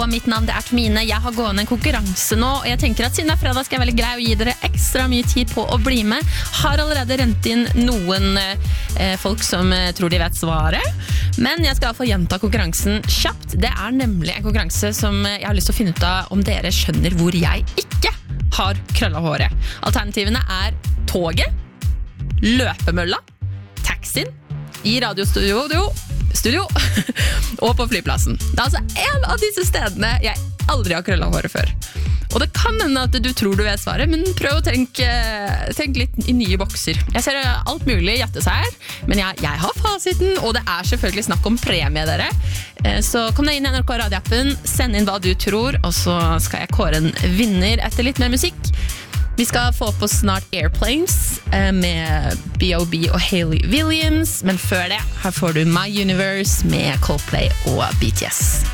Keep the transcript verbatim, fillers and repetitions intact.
Og mitt navn det er Tomine. Jeg har gående en konkurranse nå, og jeg tenker at siden det er fredag skal jeg veldig grei å gi dere ekstra mye tid på å bli med. Har allerede rent inn noen eh, folk som eh, tror de vet svaret, men jeg skal i hvert fall gjenta konkurransen kjapt. Det er nemlig en konkurranse som jeg har lyst til å finne ut av om dere skjønner hvor jeg ikke har krøllet håret. Alternativene er toget, løpemølla, taxien, i radiostudio studio, og på flyplassen. Det er altså en av disse stedene jeg aldri har krøllet håret før. Og det kan hende at du tror du vet svaret, men prøv å tenke, tenk litt i nye bokser. Jeg ser alt mulig gjette seg her, men jeg, jeg har fasiten, og det er selvfølgelig snakk om premie, dere. Så kom deg inn i N R K radioappen, send inn hva du tror, og så skal jeg kåre en vinner etter litt mer musikk. Vi skal få på snart Airplanes med B O B og Hayley Williams, men før det, her får du My Universe med Coldplay og B T S.